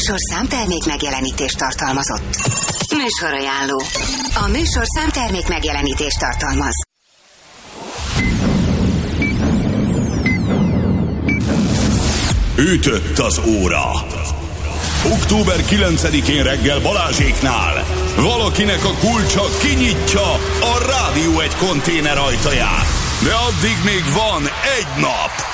műsor számtermék megjelenítést tartalmazott. Műsorajánló. A műsor számtermék megjelenítést tartalmaz. Ütött az óra. Október 9-én reggel Balázséknál valakinek a kulcsa kinyitja a Rádió 1 konténer ajtaját. De addig még van egy nap.